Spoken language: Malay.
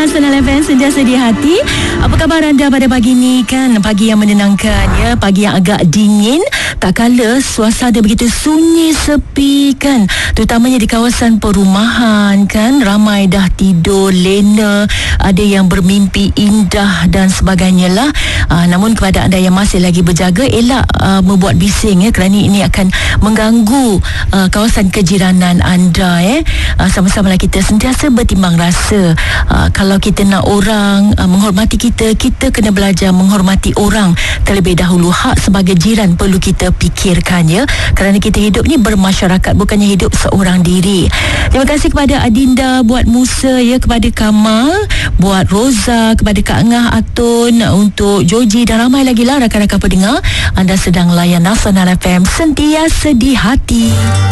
Nasional FM sentiasa di hati. Apa khabar anda pada pagi ni kan? Pagi yang menenangkan ya, pagi yang agak dingin, tak kala suasana begitu sunyi sepi kan, terutamanya di kawasan perumahan kan. Ramai dah tidur lena, ada yang bermimpi indah dan sebagainya lah. Namun kepada anda yang masih lagi berjaga, elak membuat bising ya, kerana ini akan mengganggu kawasan kejiranan anda sama-sama lah kita sentiasa bertimbang rasa. Kalau kita nak orang menghormati kita, kita kena belajar menghormati orang terlebih dahulu. Hak sebagai jiran perlu kita fikirkan ya, kerana kita hidup ni bermasyarakat, bukannya hidup seorang diri. Terima kasih kepada Adinda, buat Musa ya, kepada Kamal, buat Roza, kepada Kak Ngah, Atun, untuk Joji dan ramai lagi lah rakan-rakan pendengar. Anda sedang layan Nasional FM sentiasa di hati.